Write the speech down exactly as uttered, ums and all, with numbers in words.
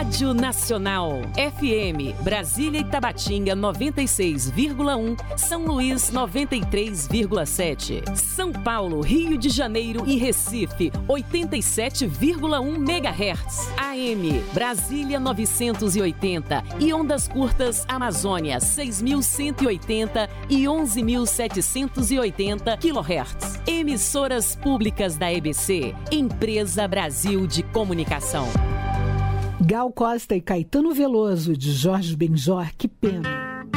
Rádio Nacional. F M, Brasília e Tabatinga noventa e seis vírgula um, São Luís noventa e três vírgula sete. São Paulo, Rio de Janeiro e Recife oitenta e sete vírgula um megahertz. A M, Brasília novecentos e oitenta e ondas curtas Amazônia seis mil cento e oitenta e onze mil setecentos e oitenta quilohertz. Emissoras públicas da E B C, Empresa Brasil de Comunicação. Gal Costa e Caetano Veloso, de Jorge Benjor, que pena.